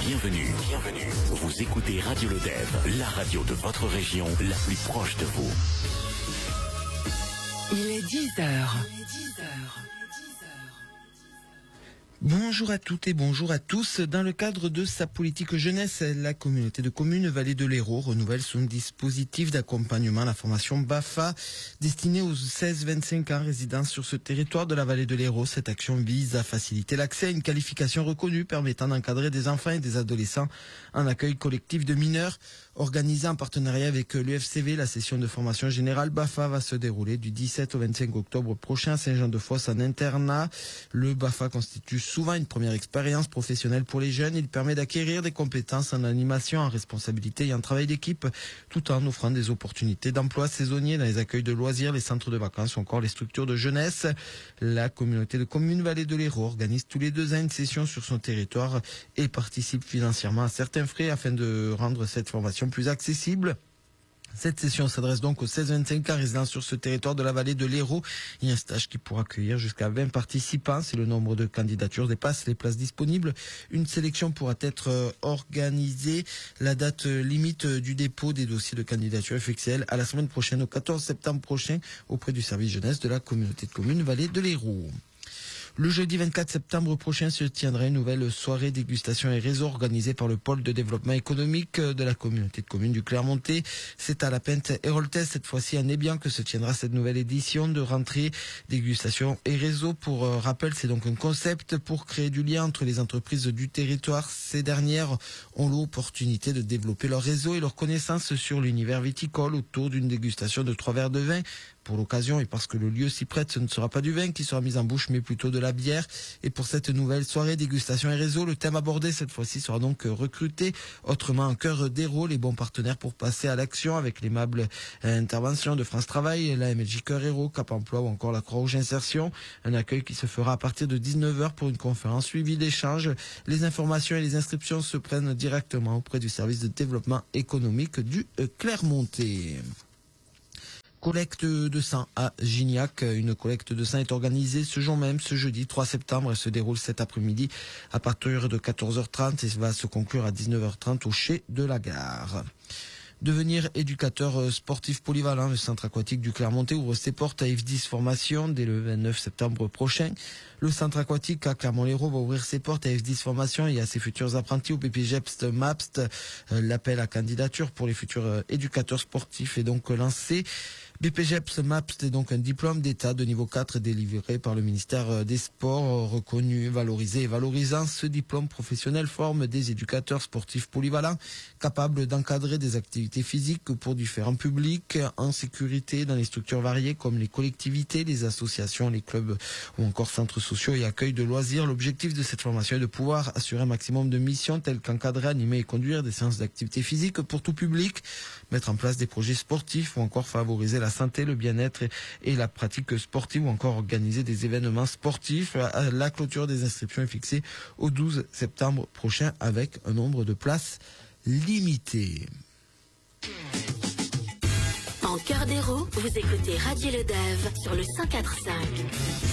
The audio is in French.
Bienvenue. Vous écoutez Radio Le Dev, la radio de votre région, la plus proche de vous. Il est 10h. Bonjour à toutes et bonjour à tous. Dans le cadre de sa politique jeunesse, la communauté de communes Vallée de l'Hérault renouvelle son dispositif d'accompagnement à la formation BAFA destiné aux 16-25 ans résidant sur ce territoire de la Vallée de l'Hérault. Cette action vise à faciliter l'accès à une qualification reconnue permettant d'encadrer des enfants et des adolescents en accueil collectif de mineurs. Organisée en partenariat avec l'UFCV, la session de formation générale BAFA va se dérouler du 17 au 25 octobre prochain à Saint-Jean-de-Fosse en internat. Le BAFA constitue souvent une première expérience professionnelle pour les jeunes. Il permet d'acquérir des compétences en animation, en responsabilité et en travail d'équipe, tout en offrant des opportunités d'emploi saisonnier dans les accueils de loisirs, les centres de vacances ou encore les structures de jeunesse. La communauté de communes Vallée de l'Hérault organise tous les 2 ans une session sur son territoire et participe financièrement à certains frais afin de rendre cette formation plus accessible. Cette session s'adresse donc aux 16-25 ans résidant sur ce territoire de la Vallée de l'Hérault. Il y a un stage qui pourra accueillir jusqu'à 20 participants. Si le nombre de candidatures dépasse les places disponibles, une sélection pourra être organisée. La date limite du dépôt des dossiers de candidature est fixée à la semaine prochaine, au 14 septembre prochain, auprès du service jeunesse de la communauté de communes Vallée de l'Hérault. Le jeudi 24 septembre prochain se tiendra une nouvelle soirée dégustation et réseau organisée par le pôle de développement économique de la communauté de communes du Clermontais. C'est à la Pinte Héroltaise, cette fois-ci à Nébian, que se tiendra cette nouvelle édition de rentrée dégustation et réseau. Pour rappel, c'est donc un concept pour créer du lien entre les entreprises du territoire. Ces dernières ont l'opportunité de développer leur réseau et leurs connaissances sur l'univers viticole autour d'une dégustation de 3 verres de vin. Pour l'occasion et parce que le lieu s'y prête, ce ne sera pas du vin qui sera mis en bouche, mais plutôt de la bière. Et pour cette nouvelle soirée dégustation et réseau, le thème abordé cette fois-ci sera donc recruter autrement en cœur d'héros les bons partenaires pour passer à l'action avec l'aimable intervention de France Travail, la MLJ Cœur Héros, Cap Emploi ou encore la Croix-Rouge Insertion. Un accueil qui se fera à partir de 19h pour une conférence suivie d'échanges. Les informations et les inscriptions se prennent directement auprès du service de développement économique du Clermontais. Collecte de sang à Gignac. Une collecte de sang est organisée ce jour même, ce jeudi 3 septembre. Elle se déroule cet après-midi à partir de 14h30 et va se conclure à 19h30 au Chai de la Gare. Devenir éducateur sportif polyvalent, le centre aquatique du Clermontais ouvre ses portes à F10 Formation dès le 29 septembre prochain. Le centre aquatique à Clermont-Lérault va ouvrir ses portes à F10 Formation et à ses futurs apprentis au BPGEPS MAPST. L'appel à candidature pour les futurs éducateurs sportifs est donc lancé. BPGEPS MAPST est donc un diplôme d'État de niveau 4 délivré par le ministère des Sports, reconnu, valorisé et valorisant. Ce diplôme professionnel forme des éducateurs sportifs polyvalents capables d'encadrer des activités physiques pour différents publics en sécurité dans les structures variées comme les collectivités, les associations, les clubs ou encore centres sociaux et accueil de loisirs. L'objectif de cette formation est de pouvoir assurer un maximum de missions telles qu'encadrer, animer et conduire des séances d'activité physique pour tout public, mettre en place des projets sportifs ou encore favoriser la santé, le bien-être et la pratique sportive ou encore organiser des événements sportifs. La clôture des inscriptions est fixée au 12 septembre prochain avec un nombre de places limité. En cœur d'héros, vous écoutez Radio Le Dev sur le 104.5.